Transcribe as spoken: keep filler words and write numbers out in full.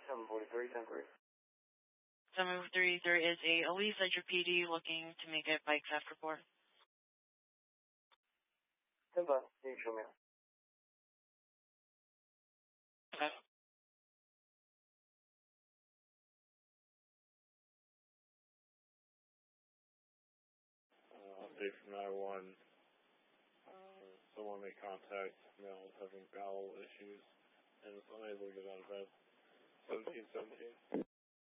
seven forty-three, ten three. seven forty-three, there is a Elise at your P D looking to make a bike theft report. ten five, can you show me? Okay. Uh, update from nine one. Uh, someone made contact. Male is having bowel issues and is unable to get out of bed. seventeen seventeen.